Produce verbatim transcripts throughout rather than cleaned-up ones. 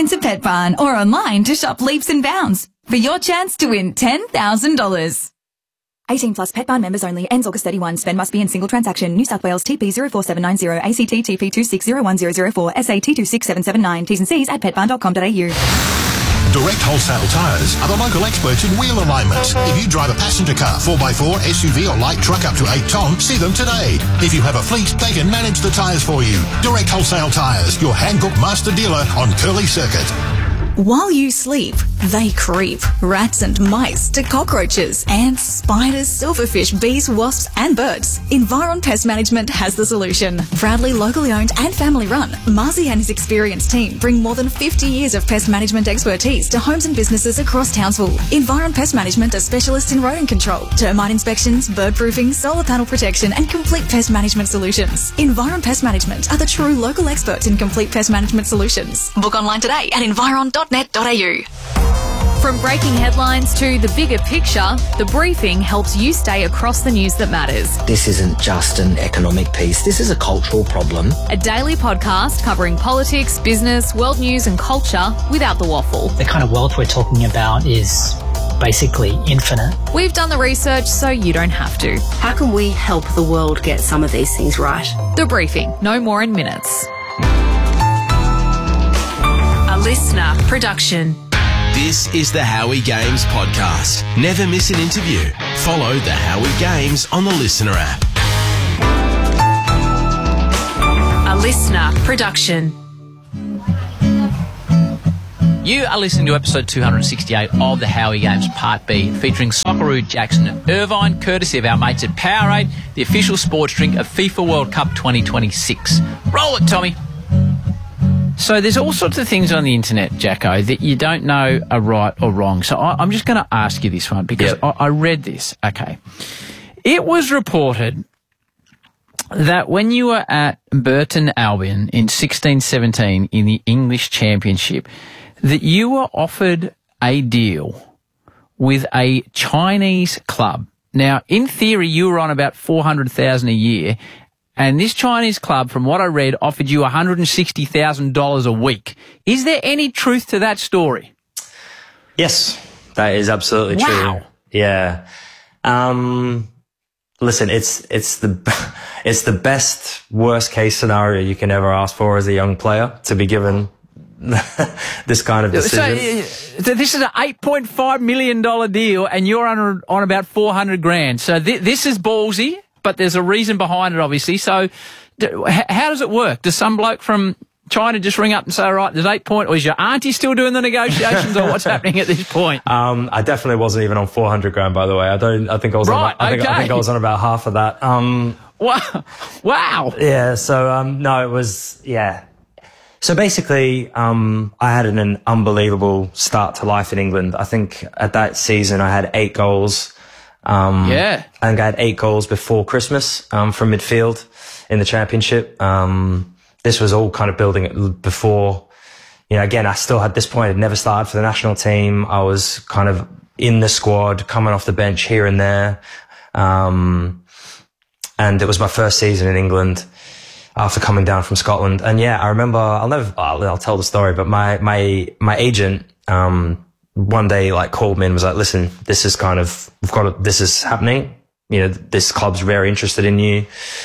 to Pet Barn or online to shop Leaps and Bounds for your chance to win ten thousand dollars. eighteen plus Pet Barn members only. Ends August thirty-first. Spend must be in single transaction. New South Wales T P zero four seven nine zero, A C T T P two six zero one zero zero four, S A T two six seven seven nine. T's and C's at pet barn dot com dot a u. Direct Wholesale Tyres are the local experts in wheel alignment. If you drive a passenger car, four by four, S U V or light truck up to eight tonne, see them today. If you have a fleet, they can manage the tyres for you. Direct Wholesale Tyres, your Hankook master dealer on Curly Circuit. While you sleep, they creep. Rats and mice to cockroaches, ants, spiders, silverfish, bees, wasps and birds. Environ Pest Management has the solution. Proudly locally owned and family run, Marzi and his experienced team bring more than fifty years of pest management expertise to homes and businesses across Townsville. Environ Pest Management are specialists in rodent control, termite inspections, bird proofing, solar panel protection and complete pest management solutions. Environ Pest Management are the true local experts in complete pest management solutions. Book online today at environ dot net dot a u. From breaking headlines to the bigger picture, The Briefing helps you stay across the news that matters. This isn't just an economic piece. This is a cultural problem. A daily podcast covering politics, business, world news and culture without the waffle. The kind of wealth we're talking about is basically infinite. We've done the research so you don't have to. How can we help the world get some of these things right? The Briefing, no more in minutes. A listener production. This is the Howie Games podcast. Never miss an interview. Follow the Howie Games on the Listener app. A listener production. You are listening to episode two hundred sixty-eight of the Howie Games Part B, featuring Socceroo Jackson Irvine, courtesy of our mates at Powerade, the official sports drink of FIFA World Cup twenty twenty-six. Roll it, Tommy. So there's all sorts of things on the internet, Jacko, that you don't know are right or wrong. So I, I'm just going to ask you this one because yep. I, I read this. Okay. It was reported that when you were at Burton Albion in sixteen seventeen in the English Championship, that you were offered a deal with a Chinese club. Now, in theory, you were on about four hundred thousand dollars a year. And this Chinese club, from what I read, offered you one hundred sixty thousand dollars a week. Is there any truth to that story? Yes, that is absolutely wow. true. Yeah. Um, listen, it's, it's the, it's the best worst case scenario you can ever ask for as a young player, to be given this kind of decision. So, this is an eight point five million dollars deal and you're on, on about four hundred grand. So th- this is ballsy. But there's a reason behind it, obviously. So how does it work? Does some bloke from China just ring up and say, all right, there's eight point, or is your auntie still doing the negotiations, or what's happening at this point? Um, I definitely wasn't even on four hundred grand, by the way. I don't, I think I was right, on, I think, okay. I think I was on about half of that. Um, wow. Wow. Yeah. So, um, no, it was, yeah. So basically, um, I had an, an unbelievable start to life in England. I think at that season I had eight goals. Um, yeah. I think I had eight goals before Christmas, um, from midfield in the championship. Um, this was all kind of building it before, you know, again, I still had this point, I'd never started for the national team. I was kind of in the squad, coming off the bench here and there. Um, and it was my first season in England after coming down from Scotland. And yeah, I remember, I'll never, I'll, I'll tell the story, but my, my, my agent, um, one day like called me and was like, listen, this is kind of, we've got, a, this is happening. You know, this club's very interested in you.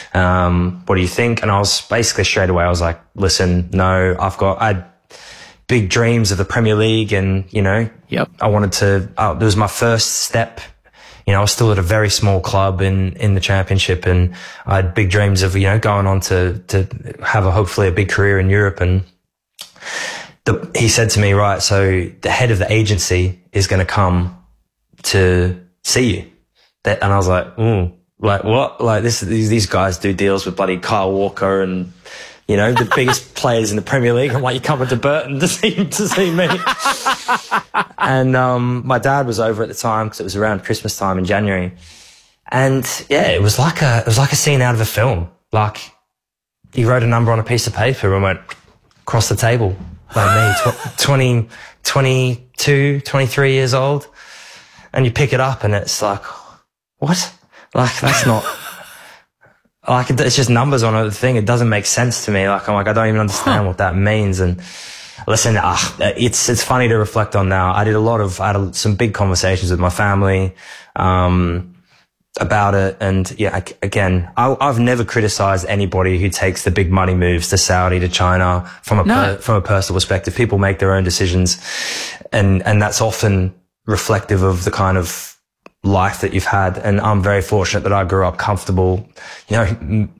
Um, what do you think? And I was basically straight away, I was like, listen, no, I've got, I had big dreams of the Premier League and, you know, yep. I wanted to, uh, it was my first step. You know, I was still at a very small club in, in the championship and I had big dreams of, you know, going on to, to have a, hopefully a big career in Europe. And the, he said to me, right, so the head of the agency is going to come to see you. That, and I was like, ooh, like what? Like this, these, these guys do deals with bloody Kyle Walker and, you know, the biggest players in the Premier League. I'm like, you're coming to Burton to see, to see me. And, um, my dad was over at the time because it was around Christmas time in January. And yeah, it was like a, it was like a scene out of a film. Like he wrote a number on a piece of paper and went across the table. Like me, tw- twenty, twenty-two, twenty-three years old. And you pick it up and it's like, what? Like, that's not, like, it's just numbers on a thing. It doesn't make sense to me. Like, I'm like, I don't even understand what that means. And listen, uh, it's it's funny to reflect on now. I did a lot of, I had some big conversations with my family um, about it. And yeah, I, again, I, I've never criticized anybody who takes the big money moves to Saudi, to China from a, no. per, from a personal perspective. People make their own decisions, and, and that's often reflective of the kind of life that you've had. And I'm very fortunate that I grew up comfortable, you know, m-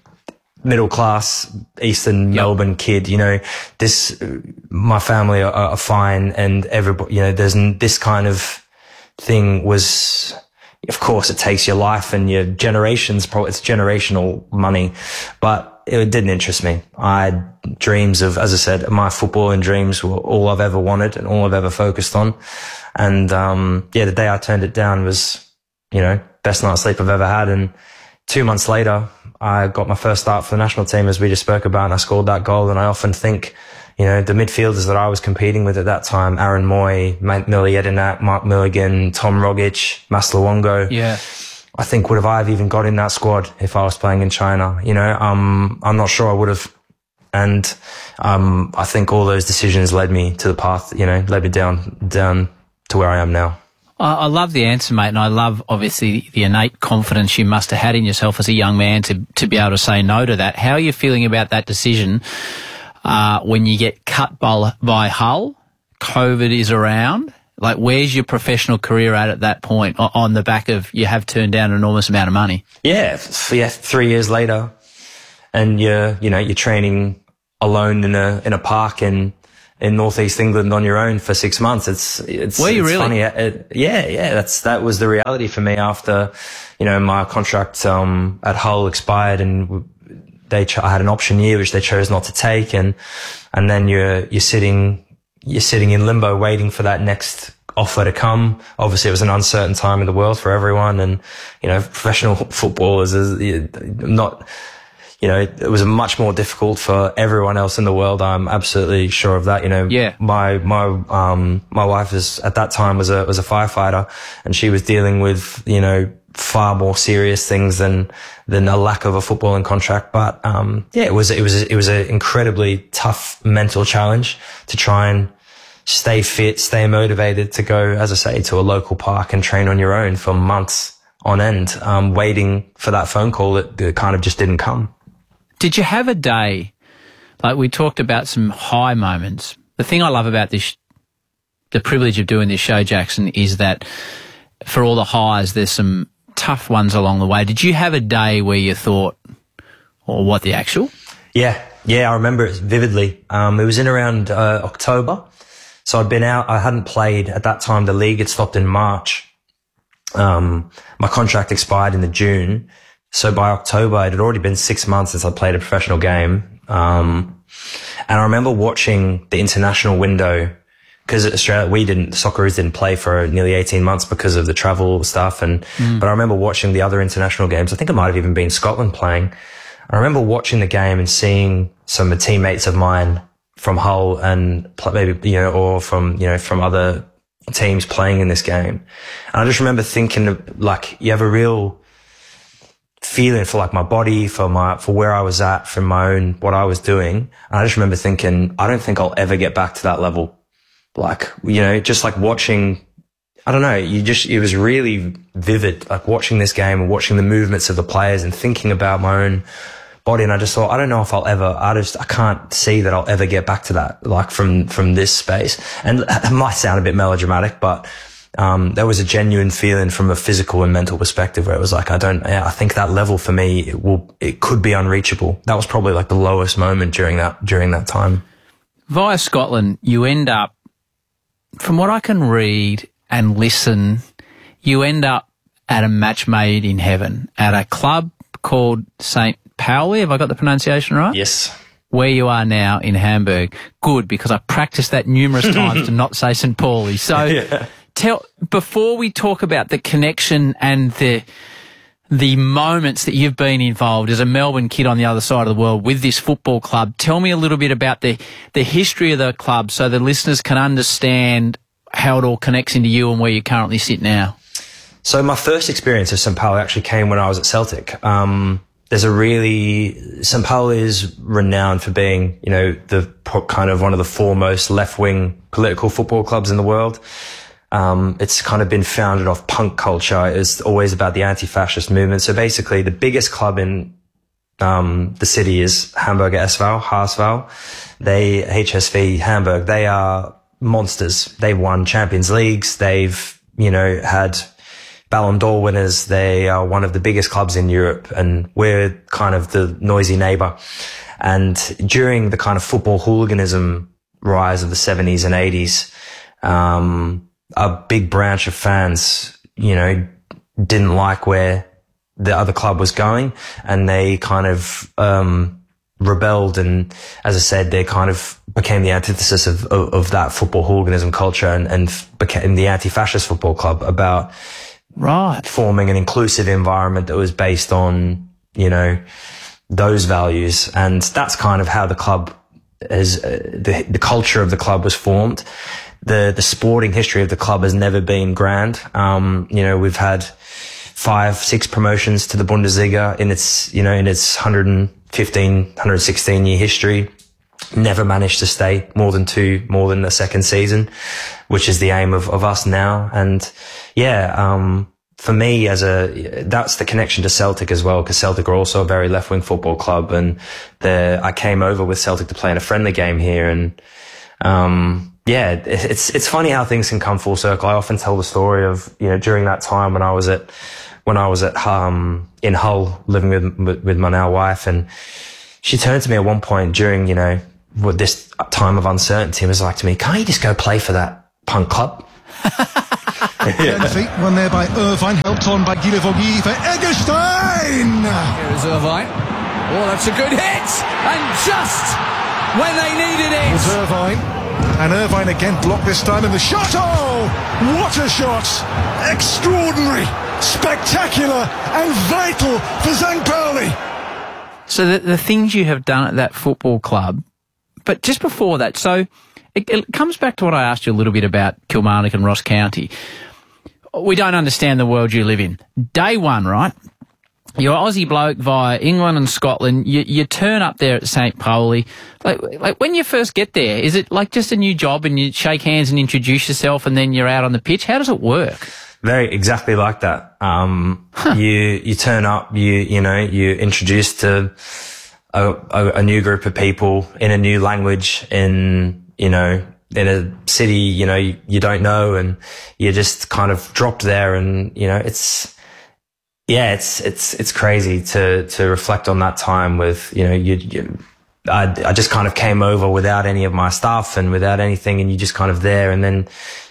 middle class, Eastern yep. Melbourne kid, you know, this, my family are, are fine, and everybody, you know, there's this kind of thing was, of course, it takes your life and your generations, probably it's generational money, but it didn't interest me. I had dreams of, as I said, my footballing dreams were all I've ever wanted and all I've ever focused on. And, um, yeah, the day I turned it down was, you know, best night's sleep I've ever had. And two months later, I got my first start for the national team, as we just spoke about, and I scored that goal. And I often think, you know, the midfielders that I was competing with at that time, Aaron Moy, Millie Edinak, Mark Milligan, Tom Rogic, Mas Luongo. Yeah. I think would have I have even got in that squad if I was playing in China? You know, um, I'm not sure I would have. And, um, I think all those decisions led me to the path, you know, led me down, down to where I am now. I love the answer, mate, and I love, obviously, the innate confidence you must have had in yourself as a young man to, to be able to say no to that. How are you feeling about that decision uh, when you get cut by, by Hull, COVID is around? Like, where's your professional career at at that point on the back of you have turned down an enormous amount of money? Yeah, yeah, three years later, and you're, you know, you're training alone in a in a park in in northeast England on your own for six months. It's it's, Were you it's really? funny. It, yeah, yeah. That's that was the reality for me after, you know, my contract um, at Hull expired, and they ch- I had an option year which they chose not to take, and and then you're you're sitting you're sitting in limbo waiting for that next offer to come. Obviously, it was an uncertain time in the world for everyone, and you know, professional footballers is not. You know, it was much more difficult for everyone else in the world. I'm absolutely sure of that. You know, yeah. my, my, um, my wife is at that time was a, was a firefighter, and she was dealing with, you know, far more serious things than, than a lack of a footballing contract. But, um, yeah, it was, it was, it was an incredibly tough mental challenge to try and stay fit, stay motivated to go, as I say, to a local park and train on your own for months on end, um, waiting for that phone call that, that kind of just didn't come. Did you have a day, like we talked about some high moments. The thing I love about this, the privilege of doing this show, Jackson, is that for all the highs, there's some tough ones along the way. Did you have a day where you thought, or what the actual? Yeah, yeah, I remember it vividly. Um, it was in around uh, October. So I'd been out, I hadn't played at that time. The league had stopped in March. Um, my contract expired in the June. So by October, it had already been six months since I played a professional game. Um, and I remember watching the international window, because Australia, we didn't, the Socceroos didn't play for nearly eighteen months because of the travel stuff. And, mm. but I remember watching the other international games. I think it might have even been Scotland playing. I remember watching the game and seeing some of the teammates of mine from Hull and maybe, you know, or from, you know, from other teams playing in this game. And I just remember thinking, like, you have a real feeling for like my body, for my, for where I was at, from my own, what I was doing. And I just remember thinking, I don't think I'll ever get back to that level. Like, you know, just like watching, I don't know, you just, it was really vivid, like watching this game and watching the movements of the players and thinking about my own body. And I just thought, I don't know if I'll ever, I just, I can't see that I'll ever get back to that, like from, from this space. And it might sound a bit melodramatic, but Um, there was a genuine feeling from a physical and mental perspective where it was like, I don't, yeah, I think that level for me, it will, it could be unreachable. That was probably like the lowest moment during that, during that time. Via Scotland, you end up, from what I can read and listen, you end up at a match made in heaven at a club called Saint Pauli. Have I got the pronunciation right? Yes. Where you are now in Hamburg. Good, because I practiced that numerous times to not say Saint Pauli. So, yeah. Tell, before we talk about the connection and the the moments that you've been involved as a Melbourne kid on the other side of the world with this football club, tell me a little bit about the, the history of the club so the listeners can understand how it all connects into you and where you currently sit now. So my first experience of Saint Pauli actually came when I was at Celtic. Um, there's a really, Saint Pauli is renowned for being, you know, the kind of one of the foremost left-wing political football clubs in the world. Um, it's kind of been founded off punk culture. It's always about the anti-fascist movement. So basically the biggest club in um, the city is Hamburger S V, H S V. They, H S V Hamburg, they are monsters. They've won Champions Leagues. They've, you know, had Ballon d'Or winners. They are one of the biggest clubs in Europe, and we're kind of the noisy neighbor. And during the kind of football hooliganism rise of the seventies and eighties, um, a big branch of fans, you know, didn't like where the other club was going, and they kind of, um, rebelled. And as I said, they kind of became the antithesis of, of, of that football hooliganism culture, and, and became the anti-fascist football club, about right forming an inclusive environment that was based on, you know, those values. And that's kind of how the club is, uh, the, the culture of the club was formed. The, the sporting history of the club has never been grand. Um, you know, we've had five, six promotions to the Bundesliga in its, you know, in its one hundred fifteen, one hundred sixteen year history. Never managed to stay more than two, more than the second season, which is the aim of, of us now. And yeah, um, for me as a, that's the connection to Celtic as well, because Celtic are also a very left-wing football club. And the, I came over with Celtic to play in a friendly game here. And, um, yeah, it's, it's funny how things can come full circle. I often tell the story of, you know, during that time when I was at, when I was at, um, in Hull living with, with my now wife, and she turned to me at one point during, you know, with this time of uncertainty and was like to me, can't you just go play for that punk club? Yeah. Feet won there by Irvine, helped on by Guilavogui for Eggestein. Here's Irvine. Oh, that's a good hit, and just when they needed it. It's Irvine, and Irvine again blocked this time, and the shot. Oh, what a shot! Extraordinary, spectacular, and vital for Sankt Pauli. So the, the things you have done at that football club, but just before that, so it, it comes back to what I asked you a little bit about Kilmarnock and Ross County. We don't understand the world you live in. Day one, right? You're an Aussie bloke via England and Scotland. You, you turn up there at Saint Pauli. Like, like when you first get there, is it like just a new job and you shake hands and introduce yourself and then you're out on the pitch? How does it work? Very exactly like that. Um, huh. you, you turn up, you, you know, you're introduced to a, a, a new group of people in a new language, in, you know, in a city, you know, you, you don't know, and you're just kind of dropped there. And, you know, it's, yeah, it's, it's, it's crazy to, to reflect on that time with, you know, you, you I, I just kind of came over without any of my stuff and without anything, and you just kind of there. And then,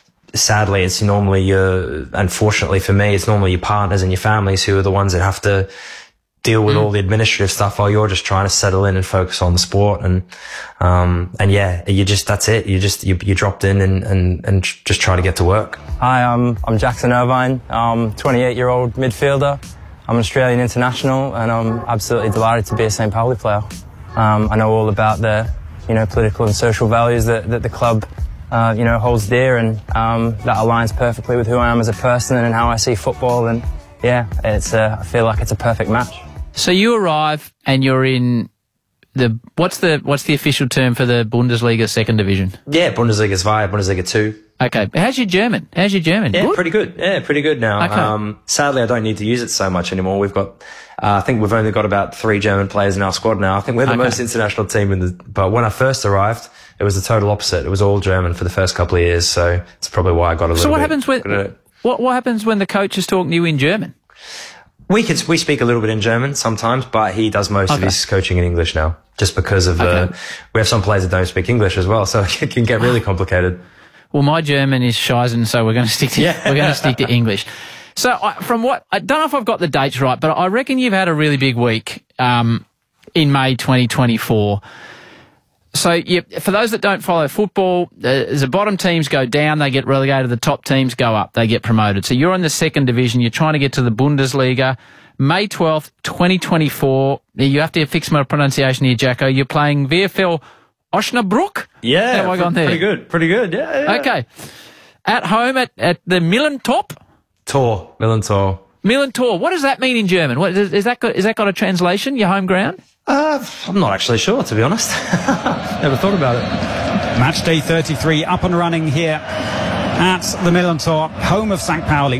sadly, it's normally your, unfortunately for me, it's normally your partners and your families who are the ones that have to deal with mm. all the administrative stuff while you're just trying to settle in and focus on the sport. And, um, and yeah, you just, that's it. You just, you, you dropped in and, and, and just try to get to work. Hi, I'm, I'm Jackson Irvine. I'm twenty-eight year old midfielder. I'm an Australian international, and I'm absolutely delighted to be a Saint Pauli player. Um, I know all about the, you know, political and social values that, that the club Uh, you know, holds dear, and um, that aligns perfectly with who I am as a person and how I see football. And yeah, it's uh, I feel like it's a perfect match. So you arrive and you're in the what's the what's the official term for the Bundesliga second division? Yeah, Bundesliga zwei, Bundesliga two. Okay, how's your German? How's your German? Yeah, good? pretty good. Yeah, pretty good now. Okay. Um, sadly, I don't need to use it so much anymore. We've got, uh, I think we've only got about three German players in our squad now. I think we're the okay. most international team in the. But when I first arrived, it was the total opposite. It was all German for the first couple of years, so it's probably why I got a little. So what bit happens when what what happens when the coach is talking to you in German? We can we speak a little bit in German sometimes, but he does most okay. of his coaching in English now, just because of the. Okay. We have some players that don't speak English as well, so it can get really complicated. Well, my German is Scheisen, so we're going to stick to yeah. we're going to stick to English. So, I, from what I don't know if I've got the dates right, but I reckon you've had a really big week um, in May twenty twenty-four. So, you, for those that don't follow football, uh, the bottom teams go down, they get relegated. The top teams go up, they get promoted. So, you're in the second division. You're trying to get to the Bundesliga. May twelfth, twenty twenty-four. You have to fix my pronunciation here, Jacko. You're playing VfL Osnabrück? Yeah, How have I gone there? Pretty good, pretty good. Yeah, yeah. Okay. At home at, at the Millentop? Tor, Millentor. Millentor. What does that mean in German? What is, is that got? Is that got a translation? Your home ground? Uh, I'm not actually sure, to be honest. Never thought about it. Match day thirty-three up and running here at the Millerntor, home of Sankt Pauli.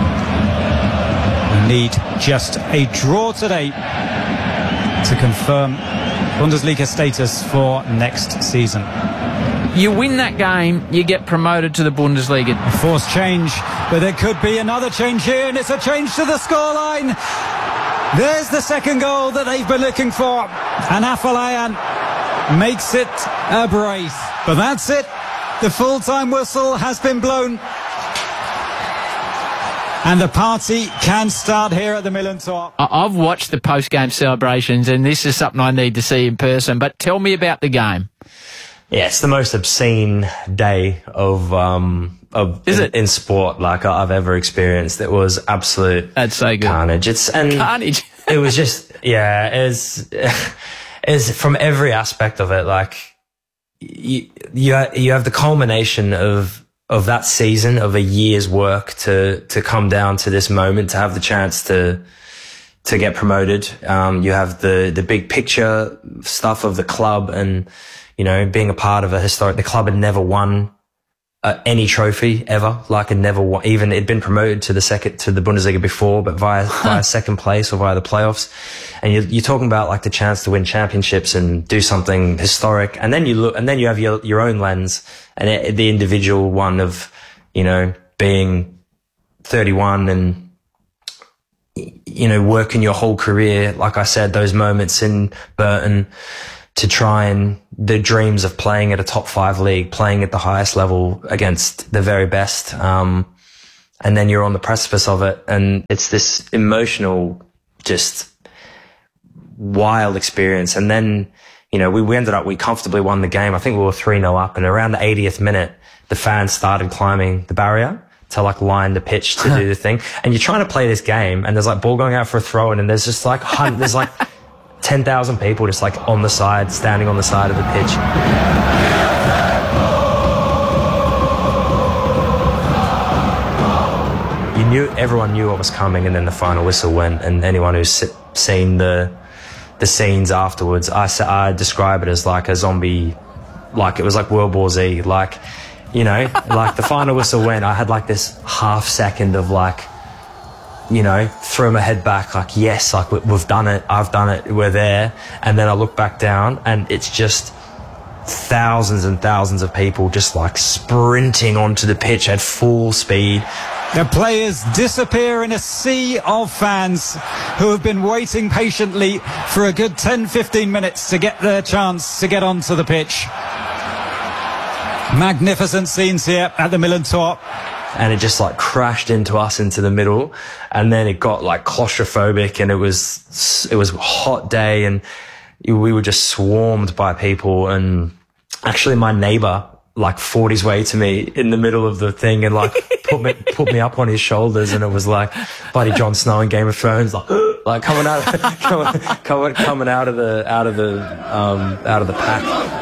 We need just a draw today to confirm Bundesliga status for next season. You win that game, you get promoted to the Bundesliga. A forced change, but there could be another change here, and it's a change to the scoreline. There's the second goal that they've been looking for, and Afolayan makes it a brace. But that's it. The full-time whistle has been blown, and the party can start here at the Millerntor. I've watched the post-game celebrations, and this is something I need to see in person. But tell me about the game. Yeah, it's the most obscene day of um of is in, it? in sport like I've ever experienced. It was absolute That's so good. carnage. It's and Carnage. It was just yeah, it's is from every aspect of it. Like you you you have the culmination of of that season of a year's work to to come down to this moment to have the chance to to get promoted. Um, you have the the big picture stuff of the club and. You know, being a part of a historic, the club had never won uh, any trophy ever. Like, it never won, even it'd been promoted to the second, to the Bundesliga before, but via, via second place or via the playoffs. And you're, you're talking about like the chance to win championships and do something historic. And then you look, and then you have your, your own lens and it, the individual one of, you know, being thirty-one and, you know, working your whole career. Like I said, those moments in Burton, to try and the dreams of playing at a top five league, playing at the highest level against the very best. Um, and then you're on the precipice of it. And it's this emotional, just wild experience. And then, you know, we, we ended up, we comfortably won the game. I think we were three nil up, and around the eightieth minute, the fans started climbing the barrier to like line the pitch to do the thing. And you're trying to play this game and there's like ball going out for a throw in, and there's just like, there's like, ten thousand people just like on the side, standing on the side of the pitch. You knew, everyone knew what was coming, and then the final whistle went, and anyone who's seen the the scenes afterwards, I, I describe it as like a zombie, like it was like World War Z, like, you know, like the final whistle went, I had like this half second of like, you know, throw my head back, like, yes, like we've done it, I've done it, we're there. And then I look back down and it's just thousands and thousands of people just like sprinting onto the pitch at full speed. The players disappear in a sea of fans who have been waiting patiently for a good ten fifteen minutes to get their chance to get onto the pitch. Magnificent scenes here at the Millerntor. And it just like crashed into us into the middle, and then it got like claustrophobic, and it was it was a hot day, and we were just swarmed by people. And actually my neighbor like fought his way to me in the middle of the thing and like put me put me up on his shoulders, and it was like bloody Jon Snow in Game of Thrones, like like coming out coming, coming coming out of the out of the um out of the pack.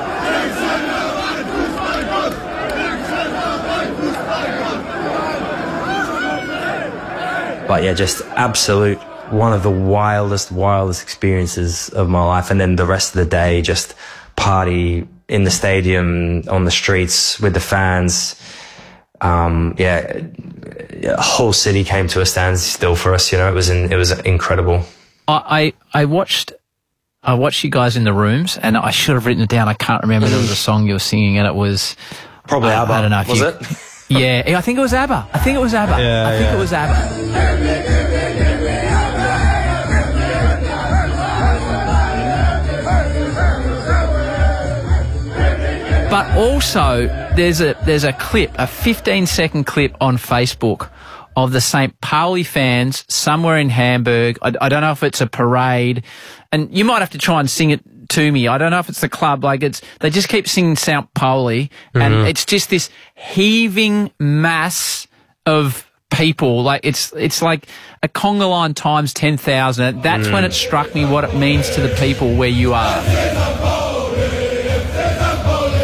But yeah, just absolute, one of the wildest, wildest experiences of my life. And then the rest of the day, just party in the stadium, on the streets with the fans. Um, yeah, a whole city came to a standstill for us. You know, it was in, it was incredible. I, I watched, I watched you guys in the rooms, and I should have written it down. I can't remember. There was a song you were singing, and it was probably I, ABBA. I don't know if was you, it? Yeah, I think it was ABBA. I think it was ABBA. Yeah, I think yeah. it was ABBA. But also, there's a there's a clip, a fifteen second clip on Facebook of the Saint Pauli fans somewhere in Hamburg. I, I don't know if it's a parade, and you might have to try and sing it to me. I don't know if it's the club. Like it's, they just keep singing Saint Pauli, and mm-hmm. it's just this heaving mass of people. Like it's it's like a conga line times ten thousand. That's mm. when it struck me what it means to the people where you are.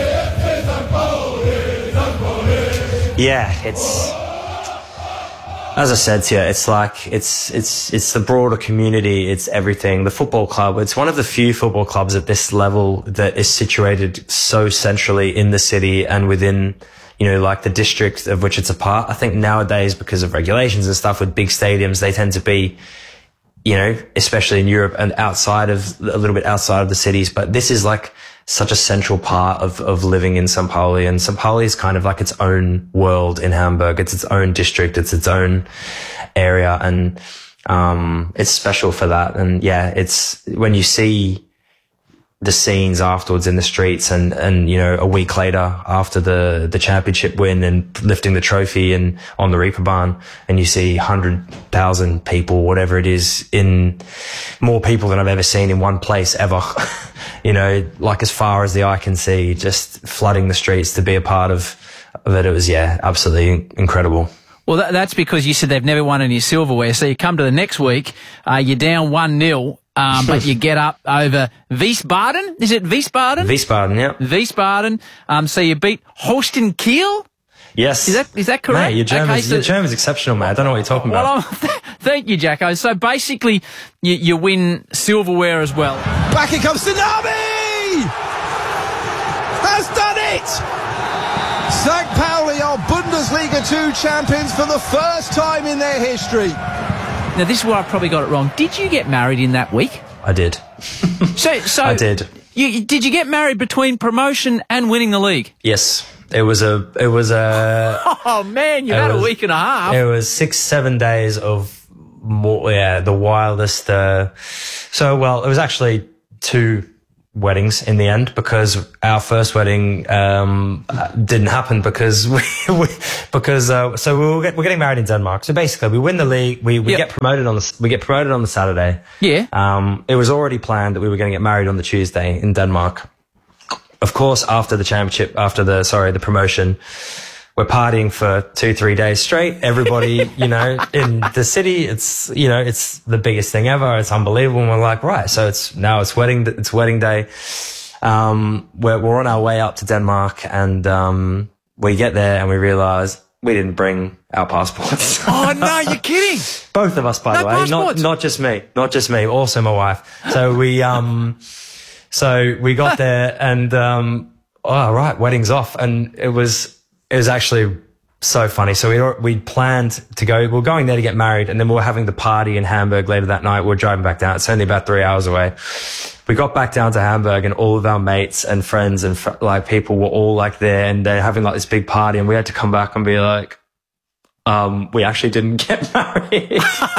Yeah, it's As I said to you, it's like, it's, it's, it's the broader community. It's everything. The football club, it's one of the few football clubs at this level that is situated so centrally in the city and within, you know, like the district of which it's a part. I think nowadays, because of regulations and stuff with big stadiums, they tend to be, you know, especially in Europe and outside of, a little bit outside of the cities. But this is like such a central part of, of living in Sankt Pauli. And Sankt Pauli is kind of like its own world in Hamburg. It's its own district. It's its own area. And, um, it's special for that. And yeah, it's when you see the scenes afterwards in the streets and, and, you know, a week later after the, the championship win and lifting the trophy and on the Reeperbahn, and you see one hundred thousand people, whatever it is, in more people than I've ever seen in one place ever. You know, like as far as the eye can see, just flooding the streets to be a part of, of it. It was, yeah, absolutely incredible. Well, that, that's because you said they've never won any silverware. So you come to the next week, uh, you're down one nil. Um, but you get up over Wiesbaden. Is it Wiesbaden? Wiesbaden, yeah. Wiesbaden. Um, so you beat Holstein Kiel? Yes. Is that, is that correct? Mate, your German's, okay, so, your German's exceptional, mate. I don't know what you're talking well, about. Well, thank you, Jacko. So basically, you, you win silverware as well. Back it comes Tsunami! Has done it! Sankt Pauli are Bundesliga two champions for the first time in their history. Now, this is where I probably got it wrong. Did you get married in that week? I did. so, so I did. You, did you get married between promotion and winning the league? Yes. It was a, it was a... Oh, man, you had was, a week and a half. It was six, seven days of more, yeah, the wildest, uh, so, well, it was actually two weddings in the end, because our first wedding um didn't happen because we, we because uh, so we were, get, we're getting married in Denmark. So basically, we win the league, we we yep. get promoted on the we get promoted on the Saturday. Yeah. Um, it was already planned that we were going to get married on the Tuesday in Denmark. Of course, after the championship, after the sorry the promotion, we're partying for two, three days straight. Everybody, you know, in the city, it's, you know, it's the biggest thing ever. It's unbelievable. And we're like, right. So it's now it's wedding, it's wedding day. Um, we're, we're on our way up to Denmark, and, um, we get there and we realize we didn't bring our passports. Oh, no, you're kidding. Both of us, by no the way. Passports. Not, not just me, not just me, also my wife. So we, um, so we got there and, um, oh, right, wedding's off. And it was, It was actually so funny. So we we planned to go. We were going there to get married, and then we were having the party in Hamburg later that night. We were driving back down. It's only about three hours away. We got back down to Hamburg, and all of our mates and friends and fr- like people were all like there, and they're having like this big party. And we had to come back and be like, um, we actually didn't get married.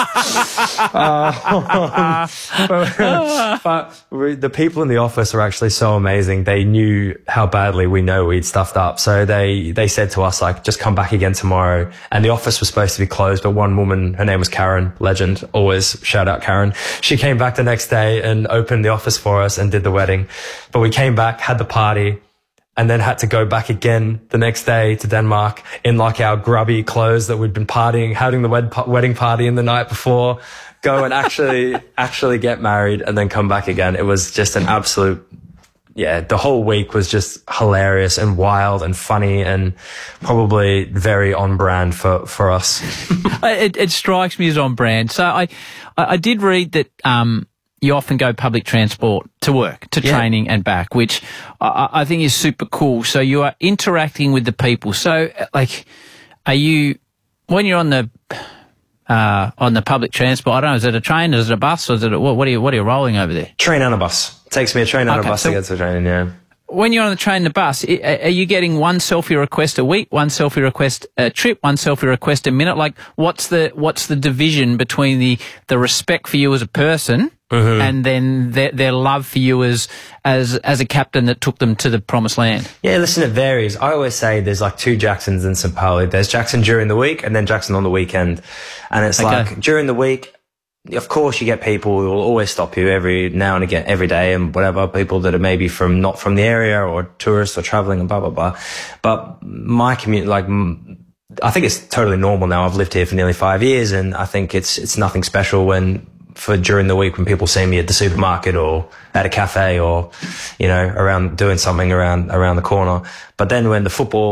uh, but but we, the people in the office are actually so amazing. They knew how badly we know we'd stuffed up. So they, they said to us, like, just come back again tomorrow. And the office was supposed to be closed, but one woman, her name was Karen, legend, always shout out Karen. She came back the next day and opened the office for us and did the wedding. But we came back, had the party, and then had to go back again the next day to Denmark in like our grubby clothes that we'd been partying, having the wed- wedding party in the night before, go and actually, actually get married and then come back again. It was just an absolute, yeah, the whole week was just hilarious and wild and funny and probably very on brand for, for us. it, it strikes me as on brand. So I, I did read that, um, you often go public transport to work, to yeah. training and back, which I, I think is super cool. So you are interacting with the people. So, like, are you, when you're on the, uh, on the public transport, I don't know, is it a train, is it a bus, or is it a, what, what are you, what are you rolling over there? Train and a bus. It takes me a train and okay, a bus so to get to the training, yeah. When you're on the train and the bus, are you getting one selfie request a week, one selfie request a trip, one selfie request a minute? Like, what's the what's the division between the, the respect for you as a person mm-hmm. and then their, their love for you as as as a captain that took them to the promised land? Yeah, listen, it varies. I always say there's like two Jacksons in Sankt Pauli. There's Jackson during the week and then Jackson on the weekend. And it's okay. like during the week, of course, you get people who will always stop you every now and again, every day and whatever, people that are maybe from not from the area or tourists or traveling and blah, blah, blah. But my community, like, I think it's totally normal now. I've lived here for nearly five years and I think it's, it's nothing special when, for during the week when people see me at the supermarket or at a cafe or, you know, around doing something around, around the corner. But then when the football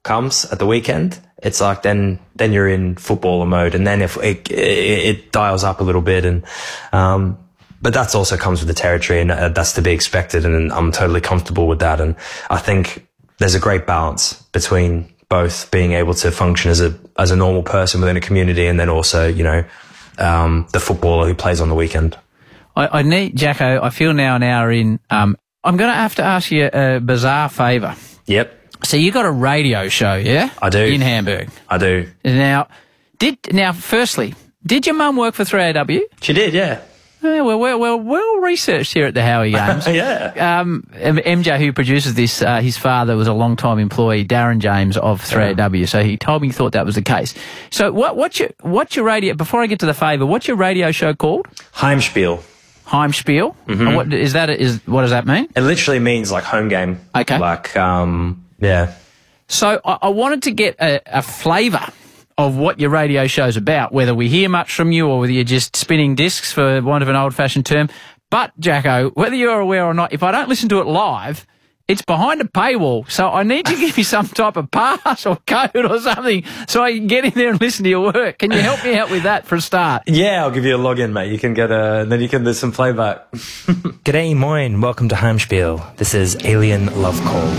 comes at the weekend, it's like then then you're in footballer mode, and then if it, it, it dials up a little bit, and um, but that's also comes with the territory, and uh, that's to be expected, and I'm totally comfortable with that. And I think there's a great balance between both being able to function as a as a normal person within a community, and then also, you know, um, the footballer who plays on the weekend. I, I need, Jacko, I feel now an hour in, um, I'm going to have to ask you a bizarre favour. Yep. So you got a radio show, yeah? I do. In Hamburg. I do. Now, did now firstly, did your mum work for three A W? She did, yeah. Yeah, well, well, well, well researched here at the Howie Games. Yeah. Um, M J, who produces this, uh, his father was a long-time employee, Darren James of three A W, yeah. So he told me he thought that was the case. So what, what's your, what's your radio, before I get to the favour, what's your radio show called? Heimspiel. Heimspiel? Mm-hmm. What, is that, is, what does that mean? It literally means like home game. Okay. Like, um, yeah. So I, I wanted to get a, a flavour of what your radio show's about, whether we hear much from you or whether you're just spinning discs, for want of an old-fashioned term. But, Jacko, whether you're aware or not, if I don't listen to it live, it's behind a paywall. So I need to give you some type of pass or code or something so I can get in there and listen to your work. Can you help me out with that for a start? Yeah, I'll give you a login, mate. You can get a, then you can do some playback. G'day, moin. Welcome to Heimspiel. This is Alien Love Call.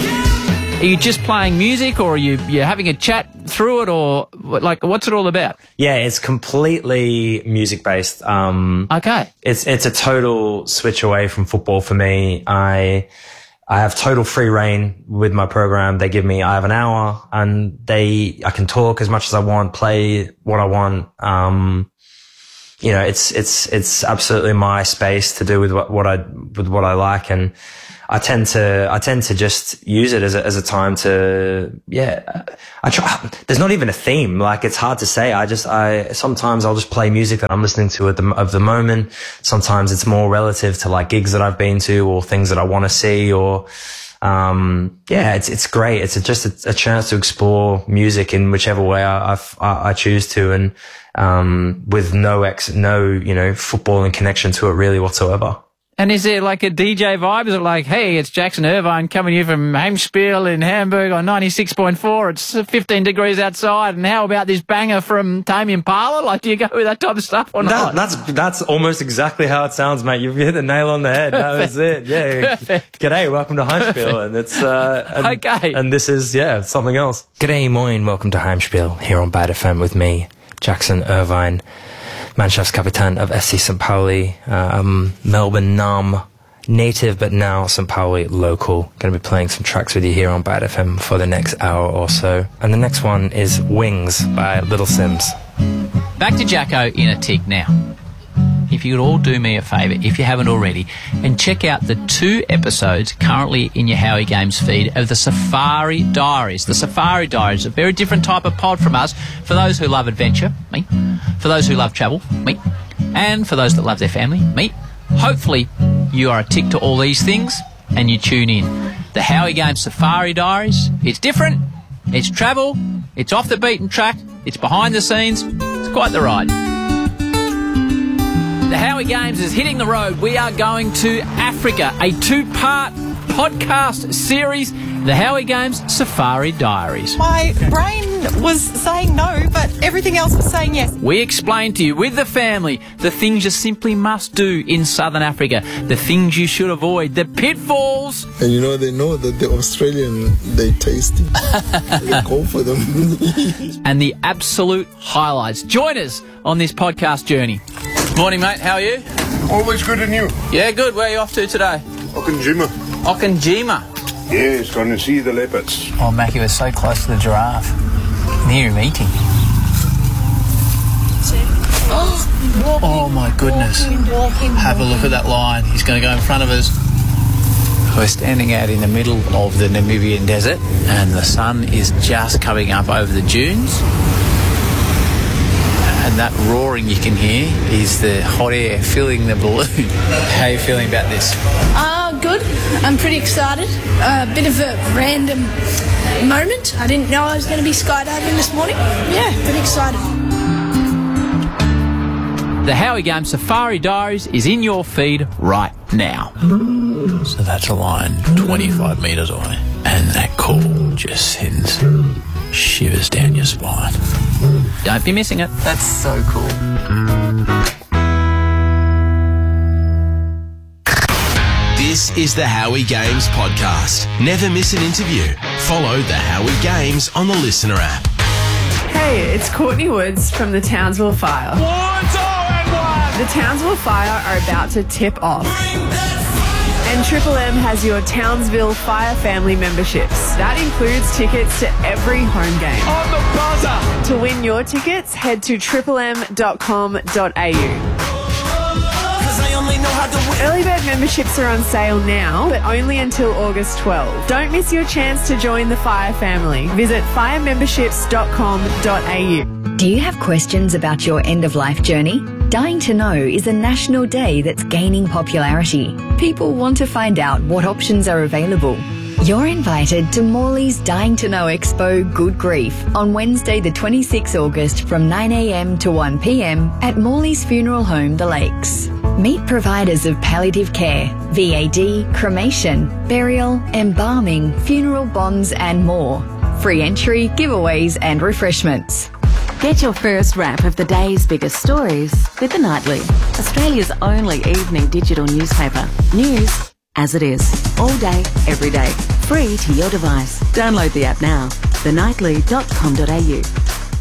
Are you just playing music, or are you you having a chat through it, or like what's it all about? Yeah, it's completely music based. Um, okay, it's it's a total switch away from football for me. I I have total free reign with my program. They give me I have an hour, and they I can talk as much as I want, play what I want. Um, you know, it's it's it's absolutely my space to do with what, what I with what I like, and I tend to, I tend to just use it as a, as a time to, yeah, I try, there's not even a theme. Like, it's hard to say. I just, I, sometimes I'll just play music that I'm listening to at the, of the moment. Sometimes it's more relative to like gigs that I've been to or things that I want to see, or, um, yeah, it's, it's great. It's a, just a, a chance to explore music in whichever way I, I, I choose to, and, um, with no ex, no, you know, footballing connection to it really whatsoever. And is there like a D J vibe? Is it like, hey, it's Jackson Irvine coming here from Heimspiel in Hamburg on ninety-six point four. It's fifteen degrees outside. And how about this banger from Tame Impala? Like, do you go with that type of stuff or not? That, that's that's almost exactly how it sounds, mate. You've hit the nail on the head. That was it. Yeah. Perfect. G'day, welcome to Heimspiel. And it's, uh, and, okay. And this is, yeah, something else. G'day, moin, welcome to Heimspiel here on Bad F M with me, Jackson Irvine, Mannschaftskapitän of S C Saint Pauli, um, Melbourne Num, native but now Saint Pauli local. Going to be playing some tracks with you here on Bad F M for the next hour or so. And the next one is Wings by Little Sims. Back to Jacko in a tick now. If you could all do me a favour, if you haven't already, and check out the two episodes currently in your Howie Games feed of the Safari Diaries. The Safari Diaries, a very different type of pod from us. For those who love adventure, me. For those who love travel, me. And for those that love their family, me. Hopefully you are a tick to all these things and you tune in. The Howie Games Safari Diaries, it's different, it's travel, it's off the beaten track, it's behind the scenes, it's quite the ride. The Howie Games is hitting the road. We are going to Africa, a two-part podcast series, The Howie Games Safari Diaries. My brain was saying no, but everything else was saying yes. We explain to you with the family the things you simply must do in Southern Africa, the things you should avoid, the pitfalls. And you know, they know that the Australian, they tasty. They go for them. And the absolute highlights. Join us on this podcast journey. Morning, mate. How are you? Always good and you. Yeah, good. Where are you off to today? Okanjima. Okanjima. Yes, going to see the leopards. Oh, Mackie was so close to the giraffe. Near him eating. Oh, oh my goodness. Have a look at that lion. He's going to go in front of us. We're standing out in the middle of the Namibian desert and the sun is just coming up over the dunes. And that roaring you can hear is the hot air filling the balloon. How are you feeling about this? Uh, good. I'm pretty excited. A uh, bit of a random moment. I didn't know I was going to be skydiving this morning. Yeah, pretty excited. The Howie Games Safari Diaries is in your feed right now. So that's a lion twenty-five metres high. And that called. just sends shivers down your spine. Don't be missing it. That's so cool. This is the Howie Games podcast. Never miss an interview. Follow the Howie Games on the Listener app. Hey, it's Courtney Woods from the Townsville Fire. One, two, and one. The Townsville Fire are about to tip off. And Triple M has your Townsville Fire family memberships. That includes tickets to every home game. On the buzzer. To win your tickets, head to triple m dot com dot a u. Early bird memberships are on sale now, but only until August twelfth. Don't miss your chance to join the Fire family. Visit fire memberships dot com dot a u. Do you have questions about your end-of-life journey? Dying to Know is a national day that's gaining popularity. People want to find out what options are available. You're invited to Morley's Dying to Know Expo Good Grief on Wednesday the twenty-sixth of August from nine a m to one p m at Morley's Funeral Home, The Lakes. Meet providers of palliative care, V A D, cremation, burial, embalming, funeral bonds and more. Free entry, giveaways and refreshments. Get your first wrap of the day's biggest stories with The Nightly, Australia's only evening digital newspaper. News as it is, all day, every day, free to your device. Download the app now, the nightly dot com dot a u.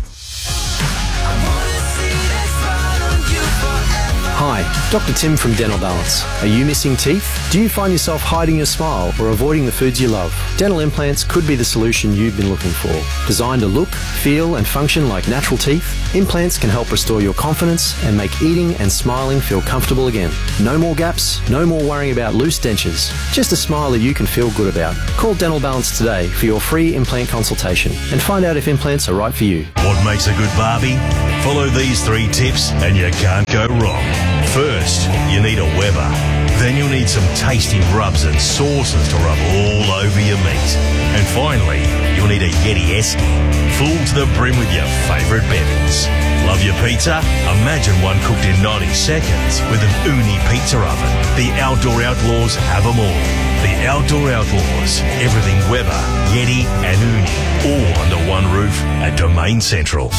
Hi, Doctor Tim from Dental Balance. Are you missing teeth? Do you find yourself hiding your smile or avoiding the foods you love? Dental implants could be the solution you've been looking for. Designed to look, feel and function like natural teeth, implants can help restore your confidence and make eating and smiling feel comfortable again. No more gaps, no more worrying about loose dentures. Just a smile that you can feel good about. Call Dental Balance today for your free implant consultation and find out if implants are right for you. What makes a good barbie? Follow these three tips and you can't go wrong. First, you need a Weber. Then you'll need some tasty rubs and sauces to rub all over your meat. And finally, you'll need a Yeti Esky, full to the brim with your favourite bevies. Love your pizza? Imagine one cooked in ninety seconds with an Uni pizza oven. The Outdoor Outlaws have them all. The Outdoor Outlaws. Everything Weber, Yeti and Uni. All under one roof at Domain Central.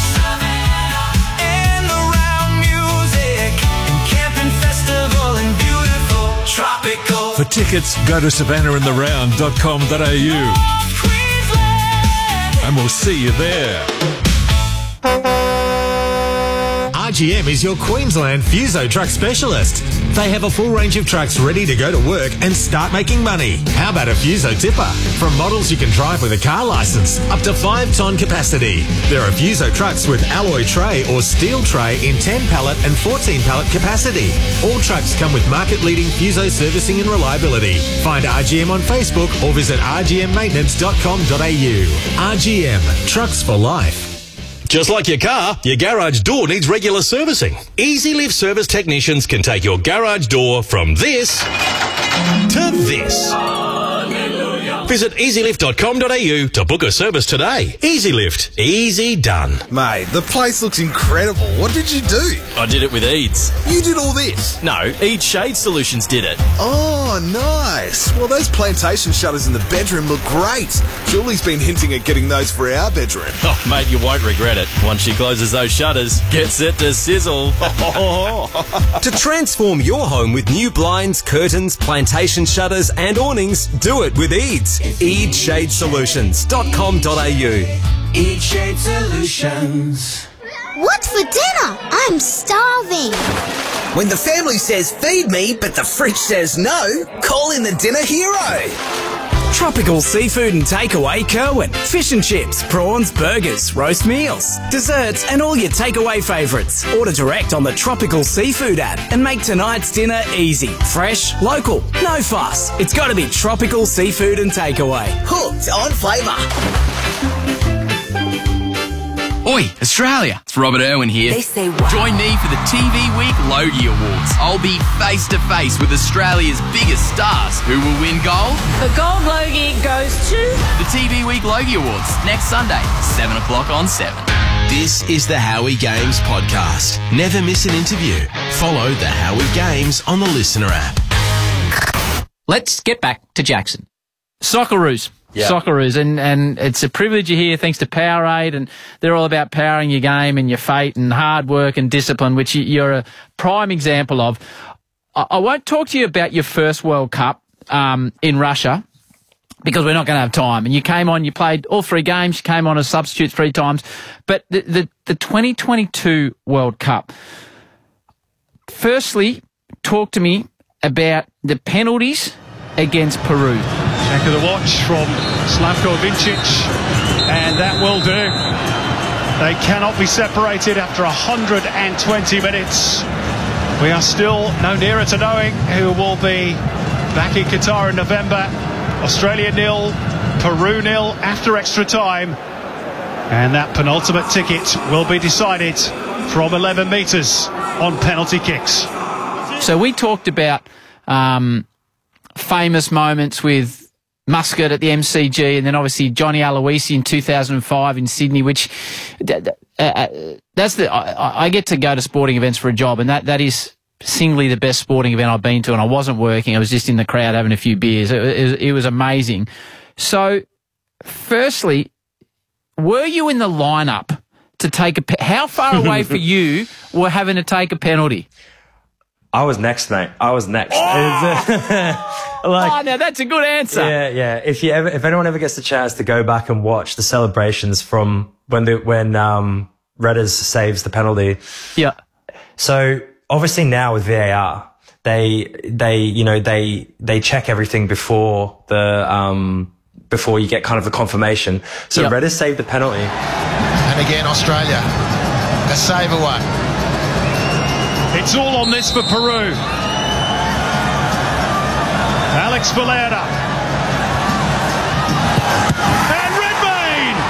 Tropical. For tickets, go to savannah in the round dot com dot a u. And we'll see you there. R G M is your Queensland Fuso truck specialist. They have a full range of trucks ready to go to work and start making money. How about a Fuso tipper? From models you can drive with a car licence, up to five tonne capacity. There are Fuso trucks with alloy tray or steel tray in ten pallet and fourteen pallet capacity. All trucks come with market-leading Fuso servicing and reliability. Find R G M on Facebook or visit r g m maintenance dot com dot a u. R G M, trucks for life. Just like your car, your garage door needs regular servicing. Easy Lift service technicians can take your garage door from this to this. Visit easy lift dot com dot a u to book a service today. Easy Lift. Easy done. Mate, the place looks incredible. What did you do? I did it with Eads. You did all this? No, Eads Shade Solutions did it. Oh, nice. Well, those plantation shutters in the bedroom look great. Julie's been hinting at getting those for our bedroom. Oh, mate, you won't regret it. Once she closes those shutters, get set to sizzle. To transform your home with new blinds, curtains, plantation shutters and awnings, do it with Eads. eads shade solutions dot com dot a u. Eads Shade Solutions. What's for dinner? I'm starving. When the family says feed me, but the fridge says no, call in the dinner hero. Tropical Seafood and Takeaway Kerwin. Fish and chips, prawns, burgers, roast meals, desserts and all your takeaway favourites. Order direct on the Tropical Seafood app and make tonight's dinner easy, fresh, local, no fuss. It's got to be Tropical Seafood and Takeaway. Hooked on flavour. Oi, Australia! It's Robert Irwin here. They say what? Join me for the T V Week Logie Awards. I'll be face to face with Australia's biggest stars. Who will win gold? The gold Logie goes to the T V Week Logie Awards next Sunday, seven o'clock on seven. This is the Howie Games podcast. Never miss an interview. Follow the Howie Games on the Listener app. Let's get back to Jackson. Socceroos. Yeah. Socceroos, and, and it's a privilege you're here thanks to Powerade, and they're all about powering your game and your fate and hard work and discipline, which you, you're a prime example of. I, I won't talk to you about your first World Cup um, in Russia, because we're not going to have time. And you came on, you played all three games, you came on as substitute three times. But the, the, the twenty twenty-two World Cup, firstly, talk to me about the penalties against Peru. Check of the watch from Slavko Vincic, and that will do. They cannot be separated after one hundred twenty minutes. We are still no nearer to knowing who will be back in Qatar in November. Australia nil, Peru nil after extra time. And that penultimate ticket will be decided from eleven metres on penalty kicks. So we talked about um, famous moments with Muscat at the M C G, and then obviously Johnny Aloisi in two thousand five in Sydney, which uh, that's the I, I get to go to sporting events for a job, and that, that is singly the best sporting event I've been to, and I wasn't working. I was just in the crowd having a few beers. It, it, it was amazing. So, firstly, were you in the lineup to take a pe- how far away for you were having to take a penalty? I was next, mate. I was next. Oh, like, oh no, that's a good answer. Yeah, yeah. If you ever, if anyone ever gets the chance to go back and watch the celebrations from when the when um, Redders saves the penalty. Yeah. So obviously now with V A R, they they you know they they check everything before the um before you get kind of the confirmation. So yep. Redders saved the penalty. And again, Australia, a save away. It's all on this for Peru. Alex Valera. And Redmayne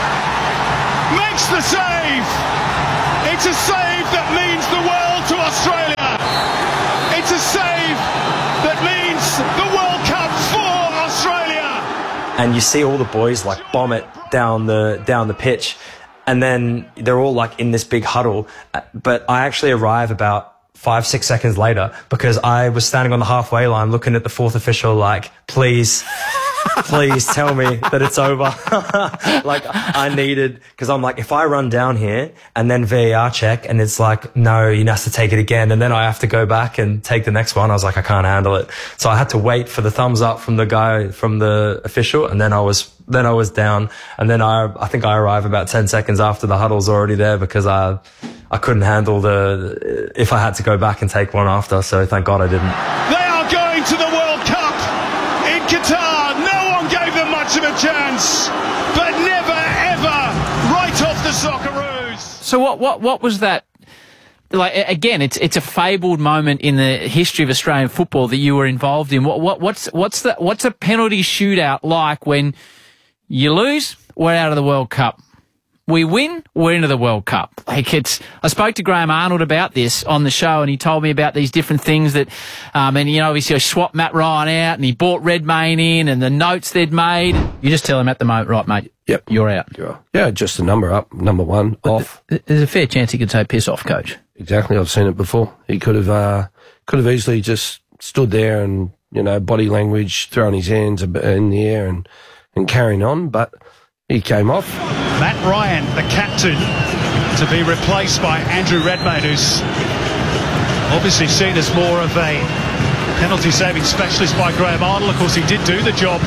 makes the save. It's a save that means the world to Australia. It's a save that means the World Cup for Australia. And you see all the boys like bomb it down the down the pitch, and then they're all like in this big huddle. But I actually arrive about five, six seconds later because I was standing on the halfway line looking at the fourth official like, please, please tell me that it's over. Like I needed, because I'm like, if I run down here and then V A R check and it's like, no, you have to take it again, and then I have to go back and take the next one, I was like, I can't handle it. So I had to wait for the thumbs up from the guy, from the official, and then I was then I was down, and then I I think I arrived about ten seconds after the huddle's already there because I I couldn't handle the if I had to go back and take one after. So thank God I didn't. They are going to the World Cup in Qatar. No one gave them much of a chance, but never ever right off the Socceroos. So what what what was that? Like again, it's it's a fabled moment in the history of Australian football that you were involved in. What what what's what's the what's a penalty shootout like when you lose? We're out of the World Cup. We win, we're into the World Cup. Like it's, I spoke to Graham Arnold about this on the show, and he told me about these different things that, um, and you know, obviously I swapped Matt Ryan out, and he brought Redmayne in, and the notes they'd made. You just tell him at the moment, right, mate? Yep, you're out. You're, yeah, just a number up, number one but off. Th- there's a fair chance he could say, "Piss off, coach." Exactly, I've seen it before. He could have, uh, could have easily just stood there and you know, body language, throwing his hands in the air and and carrying on, but he came off. Matt Ryan, the captain, to be replaced by Andrew Redmayne, who's obviously seen as more of a penalty-saving specialist by Graham Arnold. Of course, he did do the job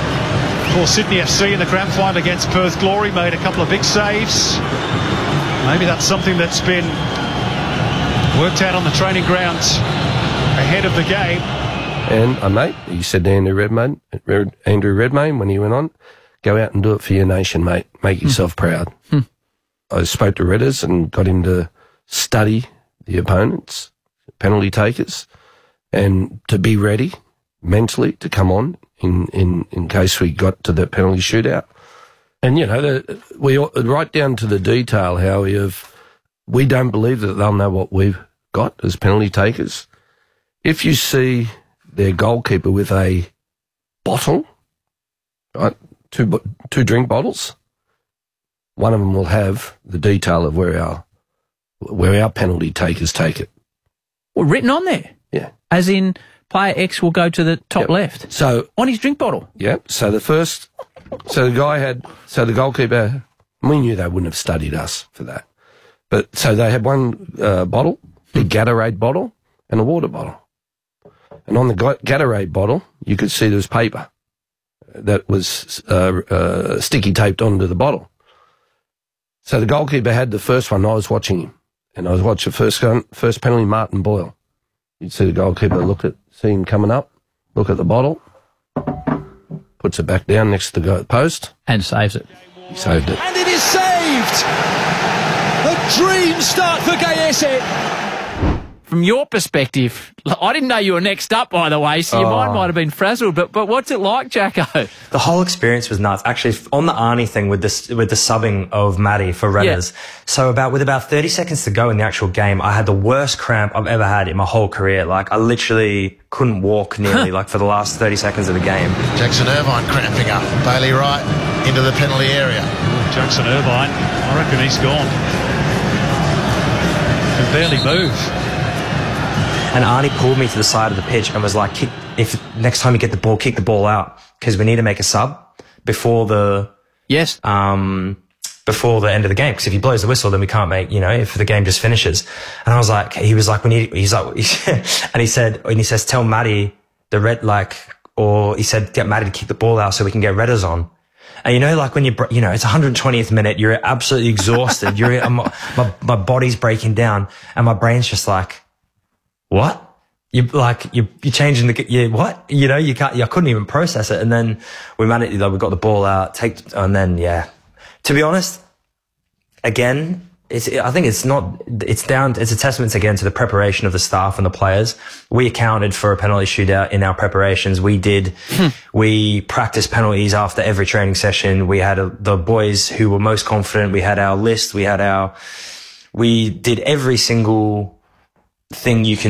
for Sydney F C in the grand final against Perth Glory, made a couple of big saves. Maybe that's something that's been worked out on the training ground ahead of the game. And a mate, he said to Andrew Redmayne, Andrew Redmayne when he went on, go out and do it for your nation, mate. Make yourself mm. proud. Mm. I spoke to Redders and got him to study the opponents, penalty takers, and to be ready mentally to come on in, in, in case we got to the penalty shootout. And, you know, the, we right down to the detail, how we have, we don't believe that they'll know what we've got as penalty takers. If you see their goalkeeper with a bottle, right, two two drink bottles, one of them will have the detail of where our where our penalty takers take it. Well, written on there. Yeah. As in, player X will go to the top yep. left. So on his drink bottle. Yeah. So the first So the guy had, so the goalkeeper, we knew they wouldn't have studied us for that. But so they had one uh, bottle, big Gatorade bottle, and a water bottle. And on the Gatorade bottle, you could see there was paper that was uh, uh, sticky taped onto the bottle. So the goalkeeper had the first one. I was watching him, and I was watching the first gun, first penalty, Martin Boyle. You'd see the goalkeeper look at, see him coming up, look at the bottle, puts it back down next to the post, and saves it. He saved it. And it is saved. A dream start for Gayese. From your perspective, I didn't know you were next up, by the way, so your Oh. mind might have been frazzled, but but what's it like, Jacko? The whole experience was nuts. Actually, on the Arnie thing with this, with the subbing of Matty for Redders. Yeah. So about, with about thirty seconds to go in the actual game, I had the worst cramp I've ever had in my whole career. Like, I literally couldn't walk nearly, like, for the last thirty seconds of the game. Jackson Irvine cramping up. Bailey Wright into the penalty area. Jackson Irvine, I reckon he's gone. Can barely move. And Arnie pulled me to the side of the pitch and was like, kick, if next time you get the ball, kick the ball out, because we need to make a sub before the yes um before the end of the game. Because if he blows the whistle, then we can't make, you know, if the game just finishes. And I was like, he was like, we need, he's like, and he said, and he says, tell Matty the red, like, or he said, get Matty to kick the ball out so we can get Redders on. And you know, like when you, you know, it's one hundred twentieth minute, you're absolutely exhausted. You're, I'm, my, my body's breaking down and my brain's just like, what? You like you you changing the you what? You know, you can't. I couldn't even process it. And then we managed. Like, we got the ball out. Take and then yeah. To be honest, again, it's. I think it's not. It's down. It's a testament again to the preparation of the staff and the players. We accounted for a penalty shootout in our preparations. We did. We practiced penalties after every training session. We had a, the boys who were most confident. We had our list. We had our. We did every single thing you can